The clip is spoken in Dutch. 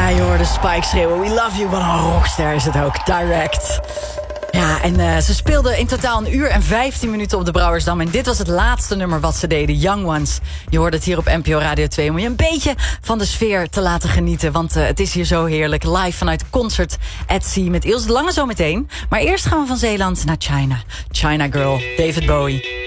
Je hoorde Spike schreeuwen. We love you. Wat een rockster is het ook. Direct. Ja, en ze speelden in totaal 1 uur en 15 minuten op de Brouwersdam. En dit was het laatste nummer wat ze deden. Young Ones. Je hoorde het hier op NPO Radio 2. Om je een beetje van de sfeer te laten genieten. Want het is hier zo heerlijk. Live vanuit Concert at Sea met Ilse de Lange zo meteen. Maar eerst gaan we van Zeeland naar China. China Girl, David Bowie.